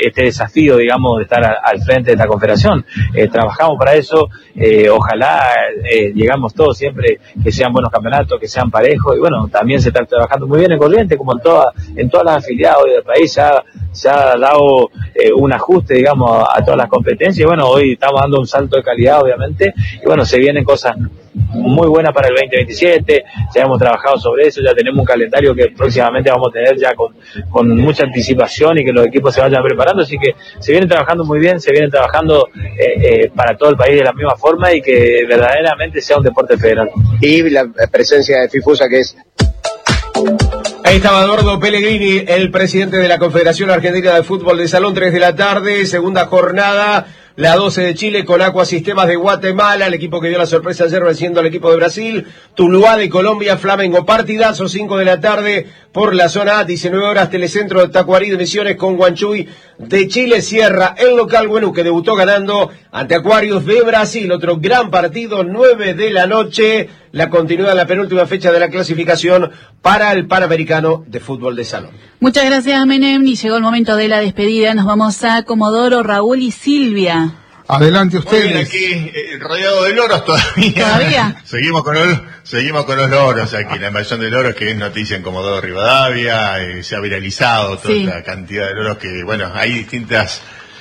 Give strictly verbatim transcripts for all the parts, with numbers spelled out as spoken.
este desafío, digamos, de estar a, al frente de esta confederación. Eh, trabajamos para eso, eh, ojalá eh, llegamos todos siempre que sean buenos campeonatos, que sean parejos, y bueno, también se está trabajando muy bien en Corrientes, como en, toda, en todas las afiliadas del país, ya se ha dado eh, un ajuste, digamos, a, a todas las competencias, y bueno, hoy estamos dando un salto de calidad, obviamente, y bueno, se vienen cosas muy buenas para el veinte veintisiete, ya hemos trabajado sobre eso, ya tenemos un calendario que próximamente vamos a tener ya con, con mucha anticipación y que los equipos se vayan preparando, así que se vienen trabajando muy bien, se vienen trabajando eh, eh, para todo el país de la misma forma y que verdaderamente sea un deporte federal. Y la presencia de FIFUSA, que es... Ahí estaba Eduardo Pellegrini, el presidente de la Confederación Argentina de Fútbol de Salón, tres de la tarde, segunda jornada, la doce de Chile con Aqua Sistemas de Guatemala, el equipo que dio la sorpresa ayer venciendo al equipo de Brasil, Tuluá de Colombia, Flamengo, partidazo, cinco de la tarde por la zona A, diecinueve horas, Telecentro de Tacuarí de Misiones con Guanchuy de Chile, cierra el local Bueno, que debutó ganando ante Aquarius de Brasil, otro gran partido, nueve de la noche, la continuidad de la penúltima fecha de la clasificación para el Panamericano de Fútbol de Salón. Muchas gracias, Menem, y llegó el momento de la despedida. Nos vamos a Comodoro, Raúl y Silvia. Adelante ustedes. Muy bien, aquí eh, rodeado de loros todavía. ¿Todavía? seguimos con los, seguimos con los loros aquí, la invasión de loros que es noticia en Comodoro Rivadavia, eh, se ha viralizado toda sí. la cantidad de loros que, bueno, hay distintas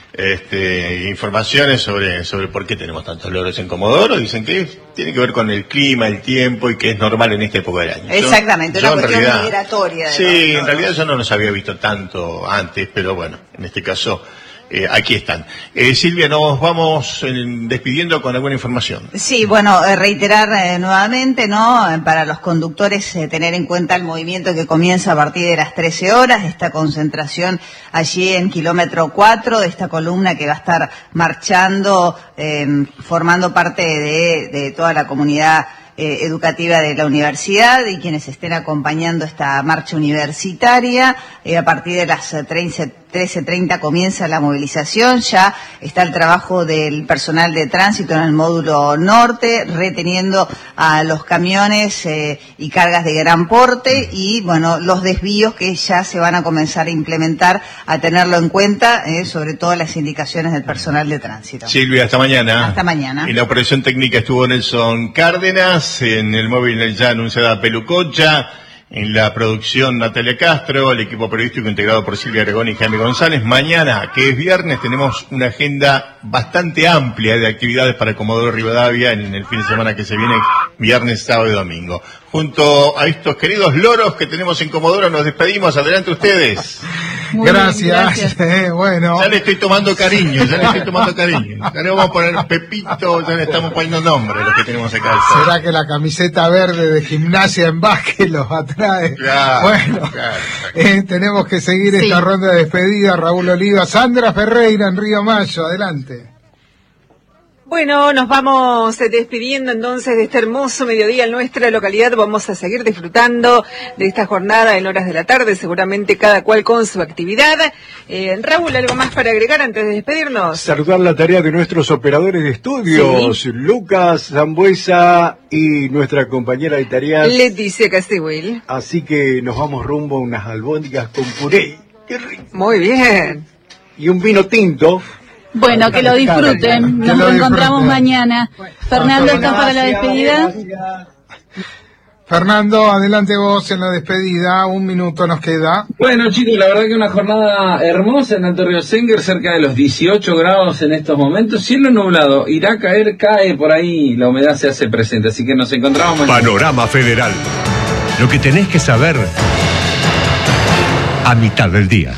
este, informaciones sobre, sobre por qué tenemos tantos loros en Comodoro. Dicen que tiene que ver con el clima, el tiempo y que es normal en esta época del año. Exactamente, yo, una yo cuestión realidad, migratoria. Sí, los, en realidad yo no los había visto tanto antes, pero bueno, en este caso... Eh, aquí están. Eh, Silvia, nos vamos eh, despidiendo con alguna información. Sí, bueno, eh, reiterar eh, nuevamente, ¿no? Eh, para los conductores, eh, tener en cuenta el movimiento que comienza a partir de las trece horas, esta concentración allí en kilómetro cuatro, de esta columna que va a estar marchando, eh, formando parte de, de toda la comunidad Eh, educativa de la universidad y quienes estén acompañando esta marcha universitaria. Eh, a partir de las trece treinta comienza la movilización, ya está el trabajo del personal de tránsito en el módulo norte, reteniendo a los camiones eh, y cargas de gran porte y, bueno, los desvíos que ya se van a comenzar a implementar, a tenerlo en cuenta, eh, sobre todo las indicaciones del personal de tránsito. Silvia, hasta mañana. Hasta mañana. En la operación técnica estuvo Nelson Cárdenas, en el móvil ya anunciada Pelucocha, en la producción Natalia Castro, el equipo periodístico integrado por Silvia Aragón y Jaime González. Mañana, que es viernes, tenemos una agenda bastante amplia de actividades para Comodoro Rivadavia en el fin de semana que se viene, viernes, sábado y domingo. Junto a estos queridos loros que tenemos en Comodoro, nos despedimos. Adelante ustedes. Muy gracias. Bien, gracias. Eh, bueno. Ya le estoy tomando cariño, ya le estoy tomando cariño. Ya le vamos a poner Pepito, ya le estamos poniendo nombre a los que tenemos acá. ¿Será que la camiseta verde de Gimnasia en Vázquez los atrae? Claro, bueno, claro, eh, tenemos que seguir sí. esta ronda de despedida. Raúl Oliva, Sandra Ferreira en Río Mayo, adelante. Bueno, nos vamos despidiendo entonces de este hermoso mediodía en nuestra localidad. Vamos a seguir disfrutando de esta jornada en horas de la tarde, seguramente cada cual con su actividad. Eh, Raúl, ¿algo más para agregar antes de despedirnos? Saludar la tarea de nuestros operadores de estudios, sí. Lucas Zambuesa y nuestra compañera de tareas Leticia Castihuil. Así que nos vamos rumbo a unas albóndigas con puré. ¡Qué rico! Muy bien. Y un vino tinto. Bueno, que lo disfruten. Nos reencontramos mañana. Fernando, ¿estás para la despedida? Fernando, adelante vos en la despedida. Un minuto nos queda. Bueno, chicos, la verdad que una jornada hermosa en Alto Río Senguer, cerca de los dieciocho grados en estos momentos. Cielo nublado, irá a caer, cae por ahí, la humedad se hace presente, así que nos encontramos mañana. Panorama Federal. Lo que tenés que saber a mitad del día.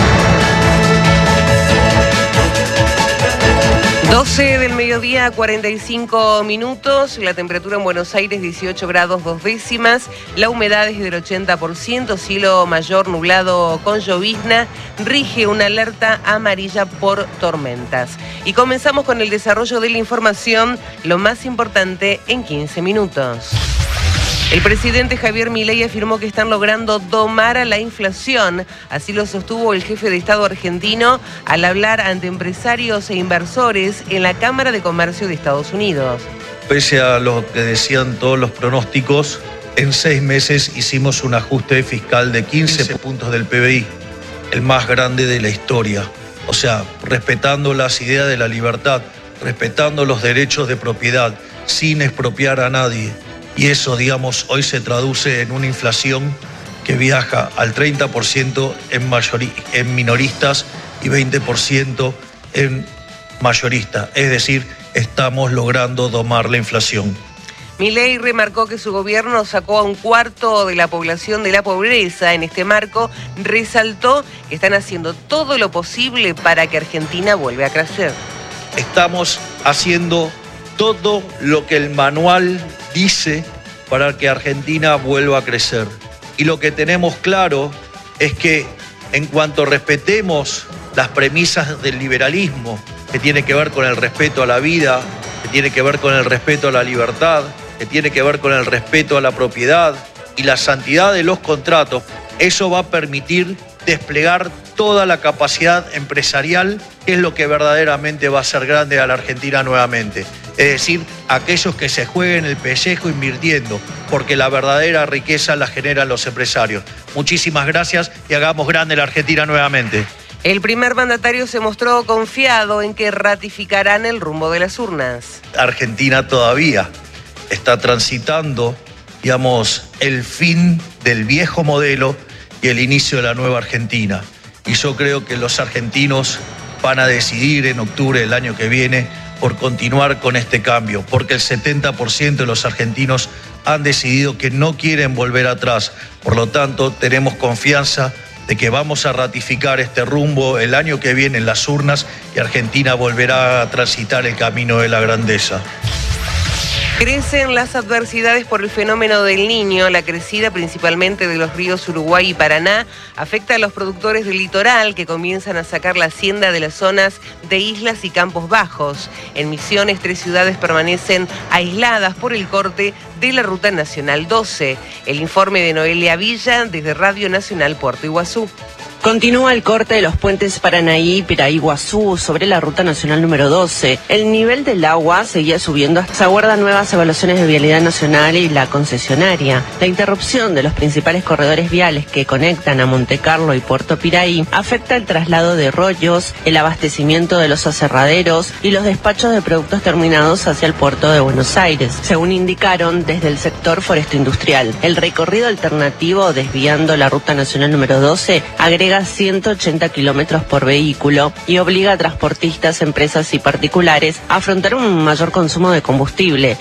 doce del mediodía, cuarenta y cinco minutos, la temperatura en Buenos Aires dieciocho grados dos décimas, la humedad es del ochenta por ciento, cielo mayor nublado con llovizna, rige una alerta amarilla por tormentas. Y comenzamos con el desarrollo de la información, lo más importante en quince minutos. El presidente Javier Milei afirmó que están logrando domar a la inflación. Así lo sostuvo el jefe de Estado argentino al hablar ante empresarios e inversores en la Cámara de Comercio de Estados Unidos. Pese a lo que decían todos los pronósticos, en seis meses hicimos un ajuste fiscal de quince puntos del P B I, el más grande de la historia. o sea, respetando las ideas de la libertad, respetando los derechos de propiedad, sin expropiar a nadie. Y eso, digamos, hoy se traduce en una inflación que viaja al treinta por ciento en, mayori- en minoristas y veinte por ciento en mayoristas. Es decir, estamos logrando domar la inflación. Milei remarcó que su gobierno sacó a un cuarto de la población de la pobreza. En este marco, resaltó que están haciendo todo lo posible para que Argentina vuelva a crecer. Estamos haciendo todo lo que el manual dice para que Argentina vuelva a crecer. Y lo que tenemos claro es que en cuanto respetemos las premisas del liberalismo, que tiene que ver con el respeto a la vida, que tiene que ver con el respeto a la libertad, que tiene que ver con el respeto a la propiedad y la santidad de los contratos, eso va a permitir desplegar toda la capacidad empresarial, que es lo que verdaderamente va a hacer grande a la Argentina nuevamente. Es decir, aquellos que se jueguen el pellejo invirtiendo, porque la verdadera riqueza la generan los empresarios. Muchísimas gracias y hagamos grande la Argentina nuevamente. El primer mandatario se mostró confiado en que ratificarán el rumbo de las urnas. Argentina todavía está transitando, digamos, el fin del viejo modelo y el inicio de la nueva Argentina. Y yo creo que los argentinos van a decidir en octubre del año que viene por continuar con este cambio, porque el setenta por ciento de los argentinos han decidido que no quieren volver atrás. Por lo tanto, tenemos confianza de que vamos a ratificar este rumbo el año que viene en las urnas y Argentina volverá a transitar el camino de la grandeza. Crecen las adversidades por el fenómeno del Niño. La crecida principalmente de los ríos Uruguay y Paraná afecta a los productores del litoral, que comienzan a sacar la hacienda de las zonas de islas y campos bajos. En Misiones, tres ciudades permanecen aisladas por el corte de la Ruta Nacional doce. El informe de Noelia Villa desde Radio Nacional Puerto Iguazú. Continúa el corte de los puentes Paranaí y Piraí-Iguazú sobre la Ruta Nacional número doce. El nivel del agua seguía subiendo hasta se aguardan nuevas evaluaciones de vialidad nacional y la concesionaria. La interrupción de los principales corredores viales que conectan a Montecarlo y Puerto Piraí afecta el traslado de rollos, el abastecimiento de los aserraderos y los despachos de productos terminados hacia el puerto de Buenos Aires, según indicaron desde el sector foresto industrial. El recorrido alternativo desviando la Ruta Nacional número doce agrega ciento ochenta kilómetros por vehículo y obliga a transportistas, empresas y particulares a afrontar un mayor consumo de combustible.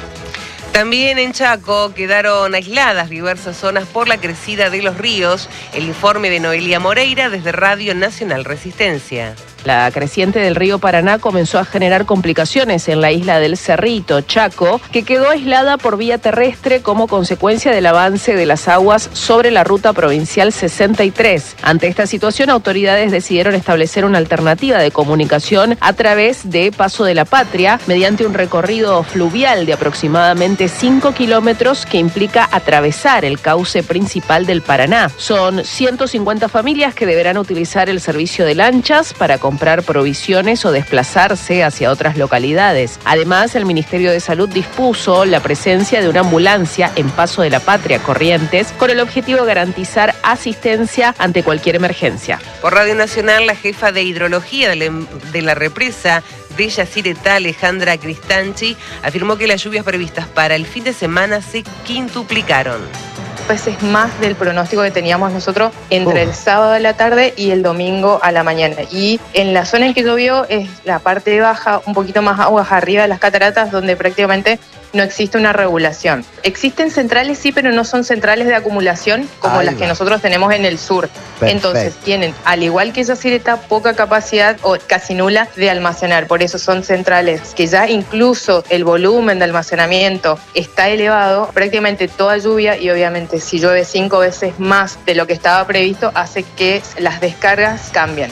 También en Chaco quedaron aisladas diversas zonas por la crecida de los ríos. El informe de Noelia Moreira desde Radio Nacional Resistencia. La creciente del río Paraná comenzó a generar complicaciones en la isla del Cerrito, Chaco, que quedó aislada por vía terrestre como consecuencia del avance de las aguas sobre la ruta provincial sesenta y tres. Ante esta situación, autoridades decidieron establecer una alternativa de comunicación a través de Paso de la Patria, mediante un recorrido fluvial de aproximadamente cinco kilómetros que implica atravesar el cauce principal del Paraná. Son ciento cincuenta familias que deberán utilizar el servicio de lanchas para comprar provisiones o desplazarse hacia otras localidades. Además, el Ministerio de Salud dispuso la presencia de una ambulancia en Paso de la Patria, Corrientes, con el objetivo de garantizar asistencia ante cualquier emergencia. Por Radio Nacional, la jefa de hidrología de la, de la represa de Yacyretá, Alejandra Cristanchi, afirmó que las lluvias previstas para el fin de semana se quintuplicaron. Veces más del pronóstico que teníamos nosotros entre el sábado a la tarde y el domingo a la mañana. Y en la zona en que llovió es la parte baja, un poquito más aguas arriba de las cataratas, donde prácticamente no existe una regulación. Existen centrales, sí, pero no son centrales de acumulación como Ahí las va. que nosotros tenemos en el sur. Perfecto. Entonces tienen, al igual que Yacyretá, poca capacidad o casi nula de almacenar. Por eso son centrales que ya incluso el volumen de almacenamiento está elevado. Prácticamente toda lluvia, y obviamente si llueve cinco veces más de lo que estaba previsto, hace que las descargas cambien.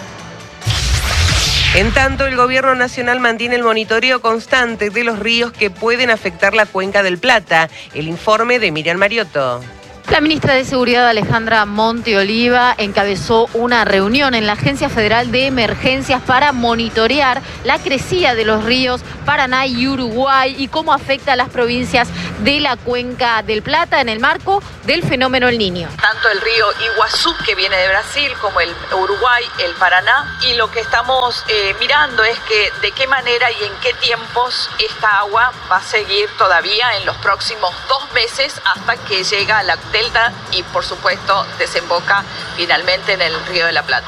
En tanto, el Gobierno Nacional mantiene el monitoreo constante de los ríos que pueden afectar la cuenca del Plata. El informe de Miriam Mariotto. La ministra de Seguridad, Alejandra Monteoliva, encabezó una reunión en la Agencia Federal de Emergencias para monitorear la crecida de los ríos Paraná y Uruguay y cómo afecta a las provincias de la Cuenca del Plata en el marco del fenómeno El Niño. Tanto el río Iguazú, que viene de Brasil, como el Uruguay, el Paraná, y lo que estamos eh, mirando es que de qué manera y en qué tiempos esta agua va a seguir todavía en los próximos dos meses hasta que llega a la delta y por supuesto desemboca finalmente en el río de la Plata.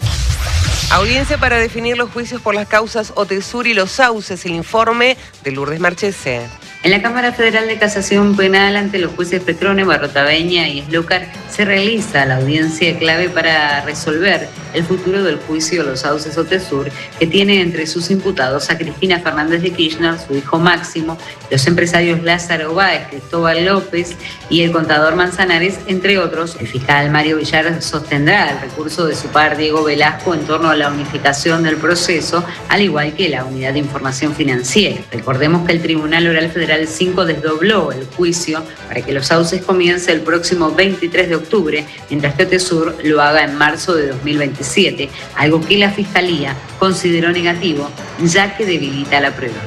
Audiencia para definir los juicios por las causas Otesur y Los Sauces, el informe de Lourdes Marchese. En la Cámara Federal de Casación Penal, ante los jueces Petrone, Barrotaveña y Eslucar, se realiza la audiencia clave para resolver el futuro del juicio Los Sauces Otesur, que tiene entre sus imputados a Cristina Fernández de Kirchner, su hijo Máximo, los empresarios Lázaro Báez, Cristóbal López y el contador Manzanares, entre otros. El fiscal Mario Villar sostendrá el recurso de su par Diego Velasco en torno a la unificación del proceso, al igual que la Unidad de Información Financiera. Recordemos que el Tribunal Oral Federal cinco desdobló el juicio para que Los Sauces comience el próximo veintitrés de octubre, mientras que Otesur lo haga en marzo de dos mil veintisiete, algo que la Fiscalía consideró negativo, ya que debilita la prueba.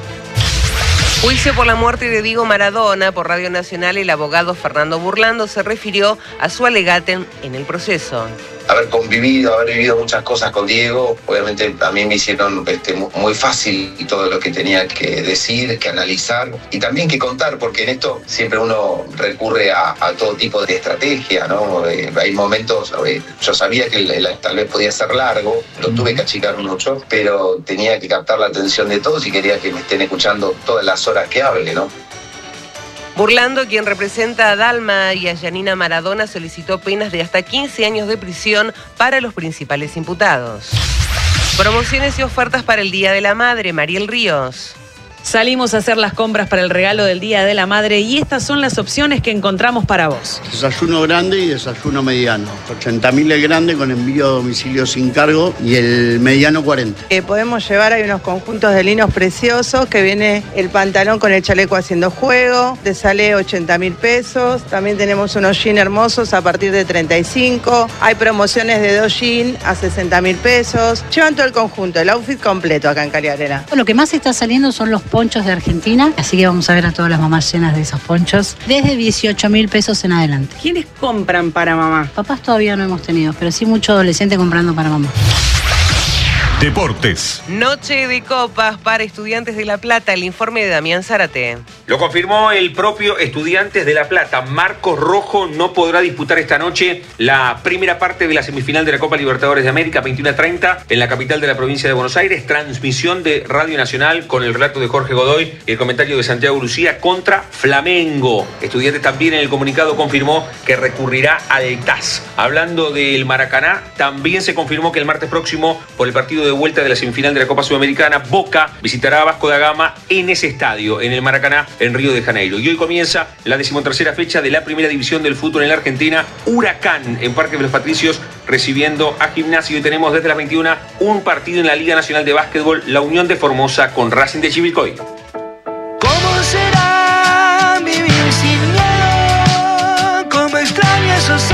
Juicio por la muerte de Diego Maradona. Por Radio Nacional, el abogado Fernando Burlando se refirió a su alegato en el proceso. Haber convivido, haber vivido muchas cosas con Diego, obviamente a mí me hicieron este, muy fácil y todo lo que tenía que decir, que analizar y también que contar, porque en esto siempre uno recurre a, a todo tipo de estrategia, ¿no? Eh, hay momentos, eh, yo sabía que el, el, tal vez podía ser largo, lo tuve que achicar mucho, pero tenía que captar la atención de todos y quería que me estén escuchando todas las horas que hable, ¿no? Burlando, quien representa a Dalma y a Yanina Maradona, solicitó penas de hasta quince años de prisión para los principales imputados. Promociones y ofertas para el Día de la Madre. Mariel Ríos. Salimos a hacer las compras para el regalo del Día de la Madre y estas son las opciones que encontramos para vos. Desayuno grande y desayuno mediano. ochenta mil el grande con envío a domicilio sin cargo y el mediano cuarenta. Eh, podemos llevar, hay unos conjuntos de linos preciosos que viene el pantalón con el chaleco haciendo juego, te sale ochenta mil pesos. También tenemos unos jeans hermosos a partir de treinta y cinco. Hay promociones de dos jeans a sesenta mil pesos. Llevan todo el conjunto, el outfit completo acá en Cali Arena. Lo que más está saliendo son los ponchos de Argentina, así que vamos a ver a todas las mamás llenas de esos ponchos, desde dieciocho mil pesos en adelante. ¿Quiénes compran para mamá? Papás todavía no hemos tenido, pero sí mucho adolescente comprando para mamá. Deportes. Noche de copas para Estudiantes de La Plata, el informe de Damián Zárate. Lo confirmó el propio Estudiantes de La Plata. Marcos Rojo no podrá disputar esta noche la primera parte de la semifinal de la Copa Libertadores de América, veintiuno a treinta, en la capital de la provincia de Buenos Aires. Transmisión de Radio Nacional con el relato de Jorge Godoy y el comentario de Santiago Lucía contra Flamengo. Estudiantes también en el comunicado confirmó que recurrirá al T A S. Hablando del Maracaná, también se confirmó que el martes próximo, por el partido de vuelta de la semifinal de la Copa Sudamericana, Boca visitará a Vasco da Gama en ese estadio, en el Maracaná, en Río de Janeiro. Y hoy comienza la decimotercera fecha de la primera división del fútbol en la Argentina. Huracán en Parque de los Patricios recibiendo a Gimnasia. Y tenemos desde las veintiuna un partido en la Liga Nacional de Básquetbol, la Unión de Formosa con Racing de Chivilcoy. ¿Cómo será vivir sin miedo? ¿Cómo extraño esos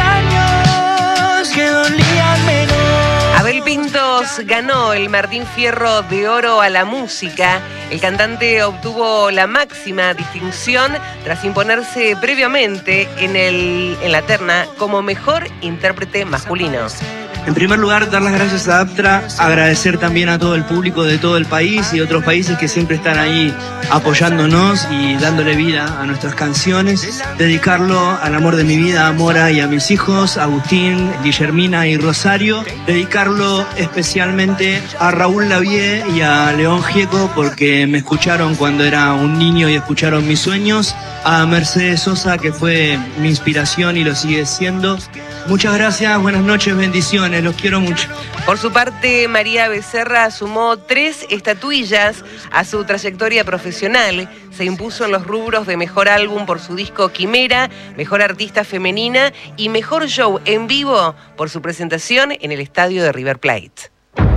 años que dolían menos? Abel Pintos ganó el Martín Fierro de Oro a la música. El cantante obtuvo la máxima distinción tras imponerse previamente en, el, en la terna como mejor intérprete masculino. En primer lugar, dar las gracias a APTRA, agradecer también a todo el público de todo el país y de otros países que siempre están ahí apoyándonos y dándole vida a nuestras canciones. Dedicarlo al amor de mi vida, a Mora y a mis hijos, Agustín, Guillermina y Rosario. Dedicarlo especialmente a Raúl Lavie y a León Gieco porque me escucharon cuando era un niño y escucharon mis sueños. A Mercedes Sosa, que fue mi inspiración y lo sigue siendo. Muchas gracias, buenas noches, bendiciones, los quiero mucho. Por su parte, María Becerra sumó tres estatuillas a su trayectoria profesional. Se impuso en los rubros de Mejor Álbum por su disco Quimera, Mejor Artista Femenina y Mejor Show en Vivo por su presentación en el estadio de River Plate.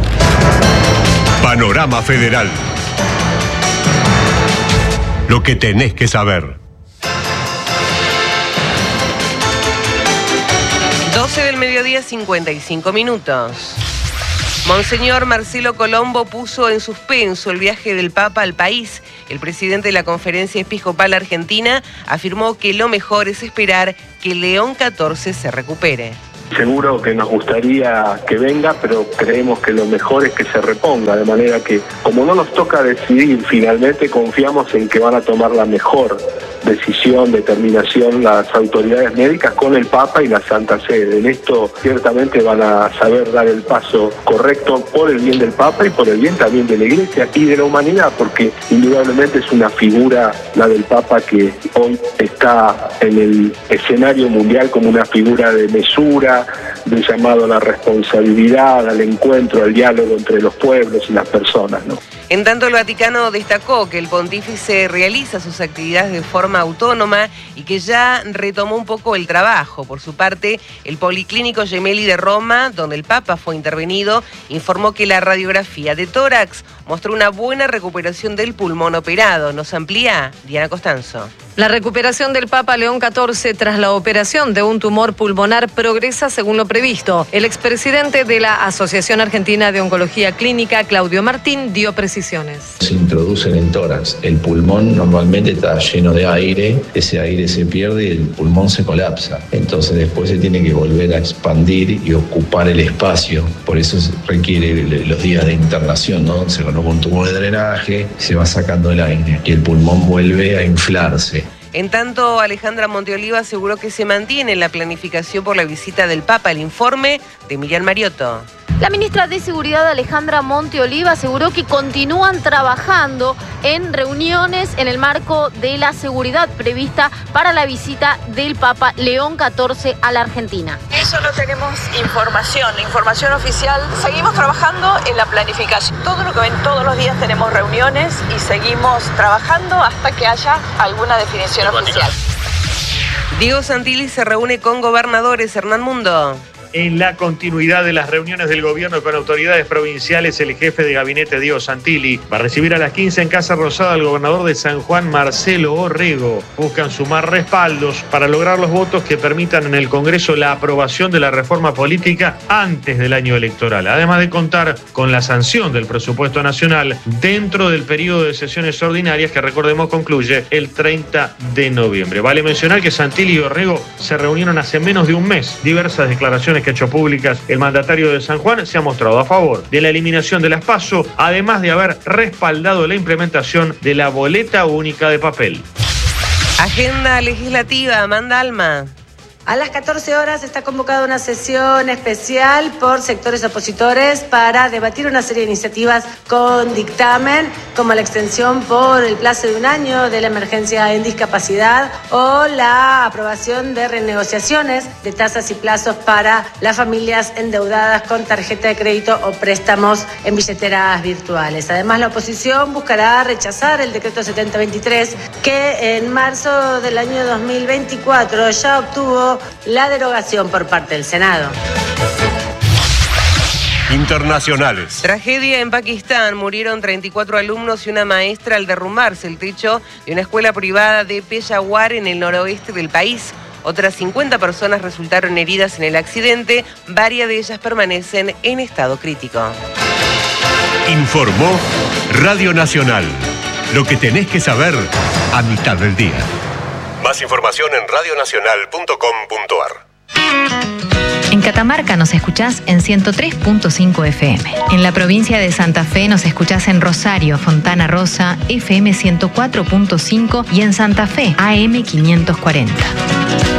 Panorama Federal. Lo que tenés que saber. doce del mediodía, cincuenta y cinco minutos. Monseñor Marcelo Colombo puso en suspenso el viaje del Papa al país. El presidente de la Conferencia Episcopal Argentina afirmó que lo mejor es esperar que León catorce se recupere. Seguro que nos gustaría que venga, pero creemos que lo mejor es que se reponga, de manera que, como no nos toca decidir, finalmente confiamos en que van a tomar la mejor decisión, determinación las autoridades médicas con el Papa y la Santa Sede. En esto ciertamente van a saber dar el paso correcto por el bien del Papa y por el bien también de la Iglesia y de la humanidad, porque indudablemente es una figura, la del Papa, que hoy está en el escenario mundial como una figura de mesura, de llamado a la responsabilidad, al encuentro, al diálogo entre los pueblos y las personas, ¿no? En tanto, el Vaticano destacó que el pontífice realiza sus actividades de forma autónoma y que ya retomó un poco el trabajo. Por su parte, el Policlínico Gemelli de Roma, donde el Papa fue intervenido, informó que la radiografía de tórax mostró una buena recuperación del pulmón operado. Nos amplía Diana Costanzo. La recuperación del Papa León catorce tras la operación de un tumor pulmonar progresa según lo previsto. El expresidente de la Asociación Argentina de Oncología Clínica, Claudio Martín, dio precisiones. Se introducen en tórax. El pulmón normalmente está lleno de aire, ese aire se pierde y el pulmón se colapsa. Entonces después se tiene que volver a expandir y ocupar el espacio. Por eso requiere los días de internación, ¿no? Se coloca un tubo de drenaje, se va sacando el aire y el pulmón vuelve a inflarse. En tanto, Alejandra Monteoliva aseguró que se mantiene la planificación por la visita del Papa. El informe de Miriam Mariotto. La ministra de Seguridad, Alejandra Monteoliva, aseguró que continúan trabajando en reuniones en el marco de la seguridad prevista para la visita del Papa León catorce a la Argentina. Eso no tenemos información, información oficial. Seguimos trabajando en la planificación. Todo lo que ven todos los días tenemos reuniones y seguimos trabajando hasta que haya alguna definición oficial. Diego Santilli se reúne con gobernadores. Hernán Mundo. En la continuidad de las reuniones del gobierno con autoridades provinciales, el jefe de gabinete Diego Santilli va a recibir a las quince en Casa Rosada al gobernador de San Juan, Marcelo Orrego. Buscan sumar respaldos para lograr los votos que permitan en el Congreso la aprobación de la reforma política antes del año electoral, además de contar con la sanción del presupuesto nacional dentro del periodo de sesiones ordinarias que, recordemos, concluye el treinta de noviembre. Vale mencionar que Santilli y Orrego se reunieron hace menos de un mes. Diversas declaraciones que ha hecho públicas el mandatario de San Juan se ha mostrado a favor de la eliminación de las PASO, además de haber respaldado la implementación de la boleta única de papel. Agenda legislativa, Amanda Alma. A las catorce horas está convocada una sesión especial por sectores opositores para debatir una serie de iniciativas con dictamen, como la extensión por el plazo de un año de la emergencia en discapacidad o la aprobación de renegociaciones de tasas y plazos para las familias endeudadas con tarjeta de crédito o préstamos en billeteras virtuales. Además, la oposición buscará rechazar el decreto setenta veintitrés que en marzo del año dos mil veinticuatro ya obtuvo la derogación por parte del Senado. Internacionales. Tragedia en Pakistán. Murieron treinta y cuatro alumnos y una maestra al derrumbarse el techo de una escuela privada de Peshawar en el noroeste del país. Otras cincuenta personas resultaron heridas en el accidente. Varias de ellas permanecen en estado crítico. Informó Radio Nacional. Lo que tenés que saber a mitad del día. Más información en radio nacional punto com punto ar. En Catamarca nos escuchás en ciento tres punto cinco F M. En la provincia de Santa Fe nos escuchás en Rosario, Fontana Rosa, F M ciento cuatro punto cinco y en Santa Fe, A M quinientos cuarenta.